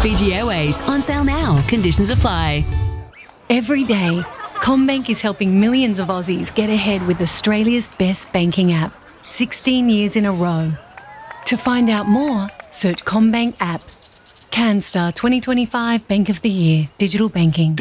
Fiji Airways, on sale now. Conditions apply. Every day, CommBank is helping millions of Aussies get ahead with Australia's best banking app, 16 years in a row. To find out more, search CommBank app. CanStar 2025 Bank of the Year, Digital Banking.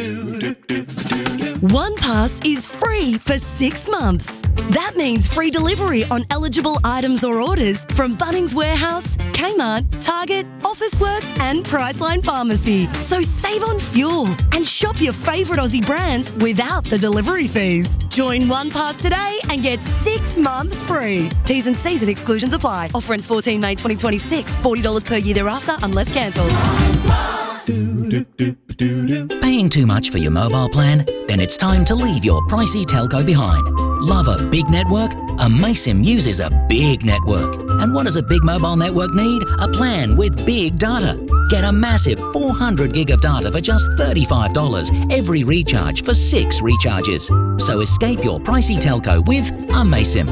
OnePass is free for 6 months. That means free delivery on eligible items or orders from Bunnings Warehouse, Kmart, Target, Officeworks and Priceline Pharmacy. So save on fuel and shop your favourite Aussie brands without the delivery fees. Join OnePass today and get 6 months free. T's and C's and exclusions apply. Offer ends 14 May 2026. $40 per year thereafter unless cancelled. Paying too much for your mobile plan? Then it's time to leave your pricey telco behind. Love a big network? Amaysim uses a big network. And what does a big mobile network need? A plan with big data. Get a massive 400 gig of data for just $35 every recharge for 6 recharges. So escape your pricey telco with Amaysim.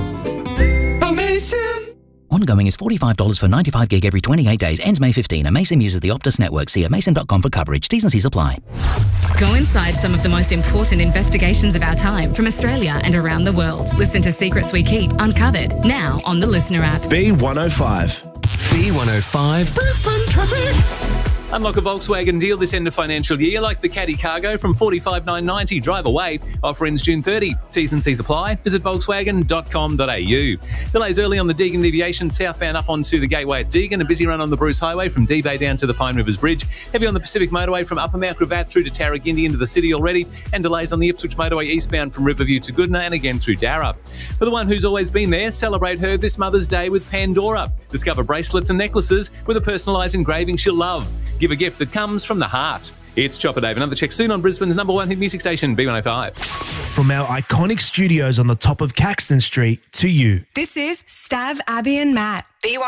Ongoing is $45 for 95 gig every 28 days. Ends May 15. Amaysim uses the Optus network. See amaysim.com for coverage. T's and C's apply. Go inside some of the most important investigations of our time from Australia and around the world. Listen to Secrets We Keep Uncovered now on the Listener app. B105. B105 Brisbane traffic. Unlock a Volkswagen deal this end of financial year, like the Caddy Cargo from $45,990. Drive away. Offer ends June 30. T's and C's apply. Visit volkswagen.com.au. Delays early on the Deagon deviation southbound up onto the Gateway at Deagon. A busy run on the Bruce Highway from D-Bay down to the Pine Rivers Bridge. Heavy on the Pacific Motorway from Upper Mount Gravatt through to Tarragindi into the city already. And delays on the Ipswich Motorway eastbound from Riverview to Goodna and again through Darra. For the one who's always been there, celebrate her this Mother's Day with Pandora. Discover bracelets and necklaces with a personalised engraving she'll love. Give a gift that comes from the heart. It's Chopper Dave. Another check soon on Brisbane's #1 hit music station, B105. From our iconic studios on the top of Caxton Street to you. This is Stav, Abby and Matt,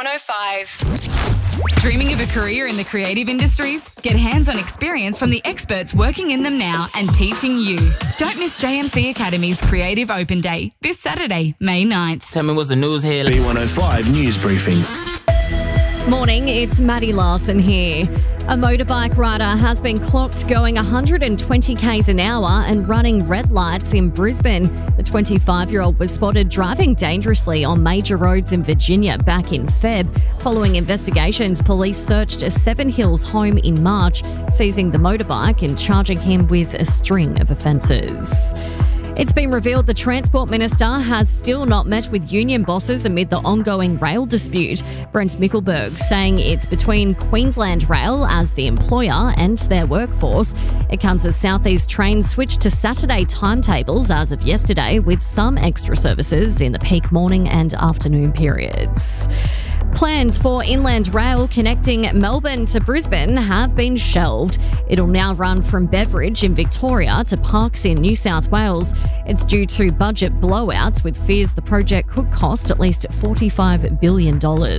B105. Dreaming of a career in the creative industries? Get hands-on experience from the experts working in them now and teaching you. Don't miss JMC Academy's Creative Open Day this Saturday, May 9th. Tell me what's the news here. B105 News Briefing. Morning, it's Maddie Larson here. A motorbike rider has been clocked going 120 k's an hour and running red lights in Brisbane. The 25-year-old was spotted driving dangerously on major roads in Virginia back in Feb. Following investigations, police searched a Seven Hills home in March, seizing the motorbike and charging him with a string of offences. It's been revealed the Transport Minister has still not met with union bosses amid the ongoing rail dispute. Brent Mickelberg saying it's between Queensland Rail as the employer and their workforce. It comes as South East trains switched to Saturday timetables as of yesterday, with some extra services in the peak morning and afternoon periods. Plans for Inland Rail connecting Melbourne to Brisbane have been shelved. It'll now run from Beveridge in Victoria to Parkes in New South Wales. It's due to budget blowouts, with fears the project could cost at least $45 billion.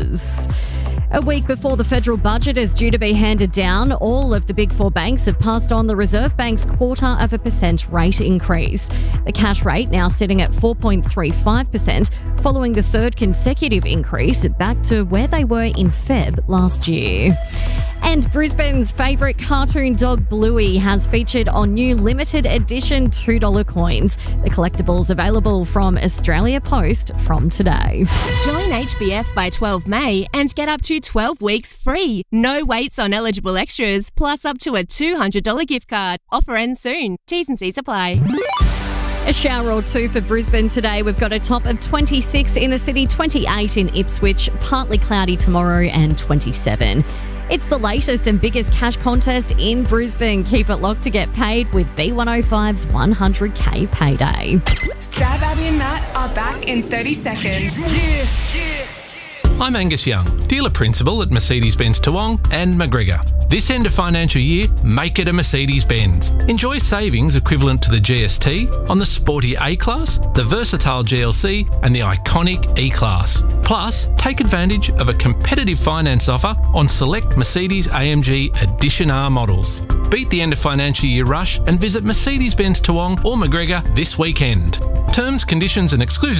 A week before the federal budget is due to be handed down, all of the Big Four banks have passed on the Reserve Bank's 0.25% rate increase. The cash rate now sitting at 4.35%, following the third consecutive increase back to where they were in Feb last year. And Brisbane's favourite cartoon dog Bluey has featured on new limited edition $2 coins. The collectible's available from Australia Post from today. Join HBF by 12 May and get up to 12 weeks free. No waits on eligible extras, plus up to a $200 gift card. Offer ends soon. T's and C's apply. A shower or two for Brisbane today. We've got a top of 26 in the city, 28 in Ipswich, partly cloudy tomorrow and 27. It's the latest and biggest cash contest in Brisbane. Keep it locked to get paid with B105's 100k payday. Stav, Abby and Matt are back in 30 seconds. I'm Angus Young, dealer principal at Mercedes-Benz Toowong and McGregor. This end of financial year, make it a Mercedes-Benz. Enjoy savings equivalent to the GST on the sporty A-Class, the versatile GLC and the iconic E-Class. Plus, take advantage of a competitive finance offer on select Mercedes-AMG Edition R models. Beat the end of financial year rush and visit Mercedes-Benz Toowong or McGregor this weekend. Terms, conditions and exclusions